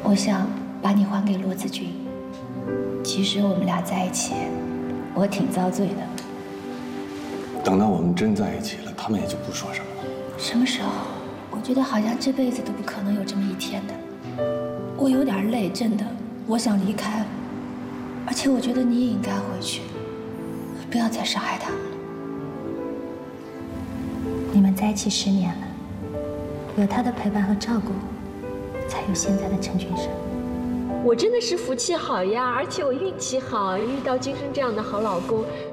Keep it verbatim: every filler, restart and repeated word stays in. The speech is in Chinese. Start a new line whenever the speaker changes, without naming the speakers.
我想把你还给罗子君。其实我们俩在一起，我挺遭罪的。
等到我们真在一起了，他们也就不说什么了。
什么时候？我觉得好像这辈子都不可能有这么一天的。我有点累，真的，我想离开了。而且我觉得你也应该回去，不要再伤害他们了。你们在一起十年了，有他的陪伴和照顾，才有现在的陈俊生。
我真的是福气好呀，而且我运气好，遇到君生这样的好老公。